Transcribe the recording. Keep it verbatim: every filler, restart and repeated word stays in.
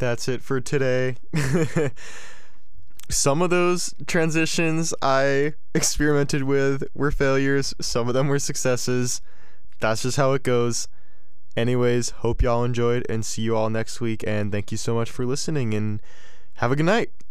that's it for today. Some of those transitions I experimented with were failures. Some of them were successes. That's just how it goes. Anyways, hope y'all enjoyed and see you all next week. And thank you so much for listening and have a good night.